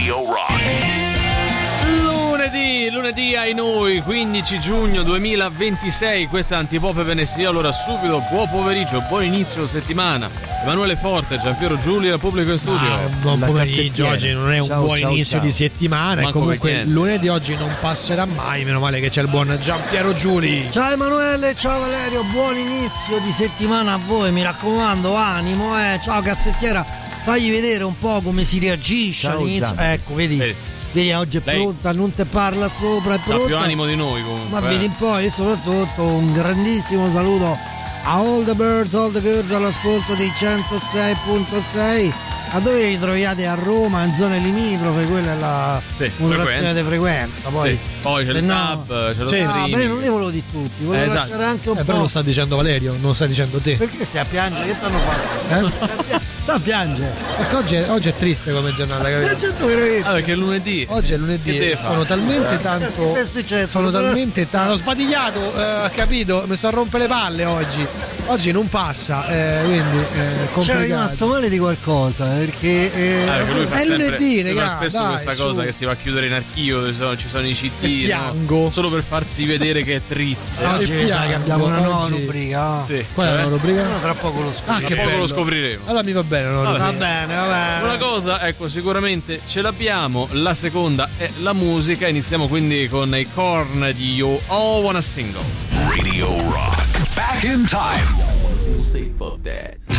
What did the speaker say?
Radio Rock. Lunedì ai noi, 15 giugno 2026, questa è Antipop Venerdì. Allora subito, buon pomeriggio, buon inizio settimana. Emanuele Forte, Giampiero Giulia, pubblico in studio. Buon pomeriggio, oggi non è un buon inizio di settimana. Manco e comunque lunedì oggi non passerà mai, meno male che c'è il buon Giampiero Giuli. Ciao Emanuele, ciao Valerio, buon inizio di settimana a voi, mi raccomando, animo, ciao cassettiera, fagli vedere un po' come si reagisce all'inizio. Ecco, vedi, oggi è pronta, non te parla sopra, è pronta. Ha più animo di noi comunque. Ma vedi un po', e soprattutto un grandissimo saluto a all the birds, all the girls all'ascolto dei 106.6. A dove vi troviate? A Roma, in zone limitrofe, quella è la modulazione di frequenza. Poi c'è il tab, c'è lo streaming. Ma io non li volevo di tutti, volevo lasciare anche un po'. Però lo sta dicendo Valerio, non lo stai dicendo te. Perché stai a piangere? Che t'hanno fatto? Sta a piangere. Perché oggi è triste come giornata, capito? Perché è lunedì. Oggi è lunedì, sono talmente tanto. Sono talmente tanto. Ho sbadigliato, capito? Mi sto a rompere le palle oggi. Oggi non passa, quindi complicato. C'era rimasto male di qualcosa, perché lui fa è lunedì, fa spesso questa cosa che si va a chiudere in archivio, ci sono i CD, piango solo per farsi vedere che è triste. Oggi mi sa che abbiamo una nuova rubrica. Sì. Qual è la rubrica? No, tra poco lo scopriremo. Tra poco lo scopriremo. Allora mi va bene. Va bene. Una cosa, ecco, sicuramente ce l'abbiamo. La seconda è la musica. Iniziamo quindi con i Korn di You All Wanna Single. Radio Rock. Back in time. Say fuck that.